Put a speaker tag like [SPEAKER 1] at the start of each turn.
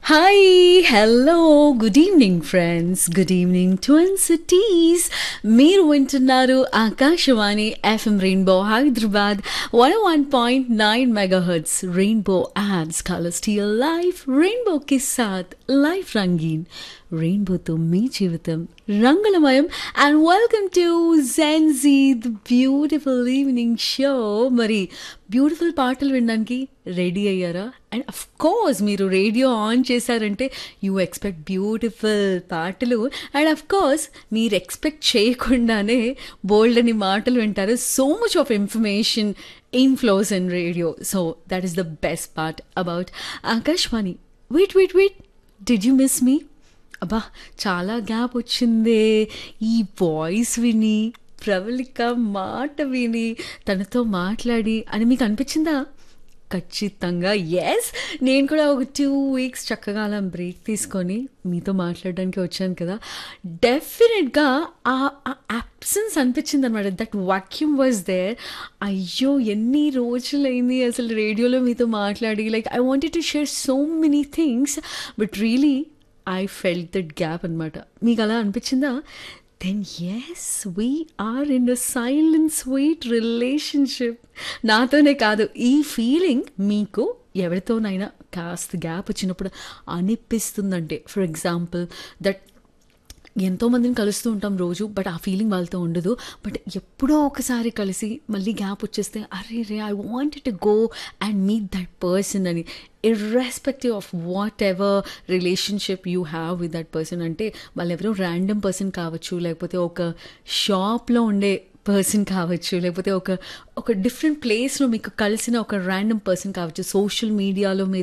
[SPEAKER 1] Hi, hello, good evening, friends. Good evening, Twin Cities. మీరు వింటున్నారు Akashvani FM rainbow Hyderabad 101.9 megahertz rainbow ads colours to your life rainbow కే సాత్ life రంగీన్ రెయిన్బోతో మీ జీవితం రంగులమయం and welcome to Gen Z the beautiful evening show. మరి beautiful పాటలు వినడానికి ready అయ్యారా? అండ్ అఫ్ కోర్స్ మీరు రేడియో ఆన్ చేశారంటే యూ ఎక్స్పెక్ట్ బ్యూటిఫుల్ పాటలు. అండ్ అఫ్ కోర్స్ మీరు ఎక్స్పెక్ట్ చేయకుండానే బోల్డ్ అని మాటలు వింటారు. So much of information inflows in radio. So that is the best part about Akashvani. Wait did you miss మీ? అబ్బా, చాలా గ్యాప్ వచ్చిందే ఈ వాయిస్ విని, ప్రవళిక మాట విని, తనతో మాట్లాడి అని మీకు అనిపించిందా? ఖచ్చితంగా ఎస్. నేను కూడా ఒక 2 వీక్స్ చక్కగా అలా బ్రేక్ తీసుకొని మీతో మాట్లాడడానికి వచ్చాను కదా. డెఫినెట్గా ఆ అబ్సెన్స్ అనిపించింది అనమాట. That vacuum was there. అయ్యో, ఎన్ని రోజులైంది అసలు రేడియోలో మీతో మాట్లాడి. Like I wanted to share so many things but really I felt that gap అనమాట. మీకు అలా అనిపించిందా? Then yes, we are in a silent sweet relationship. నాతోనే కాదు, ఈ ఫీలింగ్ మీకు ఎవరితోనైనా కాస్త గ్యాప్ వచ్చినప్పుడు అనిపిస్తుందంటే, ఫర్ ఎగ్జాంపుల్ దట్ ఎంతోమందిని కలుస్తూ ఉంటాం రోజు, బట్ ఆ ఫీలింగ్ వాళ్ళతో ఉండదు. బట్ ఎప్పుడో ఒకసారి కలిసి మళ్ళీ గ్యాప్ వచ్చేస్తే అరే రే I wanted to go and meet that person అని, irrespective of what ever relationship you have with that person. అంటే వాళ్ళు ఎవరో ర్యాండమ్ పర్సన్ కావచ్చు, లేకపోతే ఒక షాప్లో ఉండే పర్సన్ కావచ్చు, లేకపోతే ఒక డిఫరెంట్ ప్లేస్లో మీకు కలిసిన ఒక ర్యాండమ్ పర్సన్ కావచ్చు, సోషల్ మీడియాలో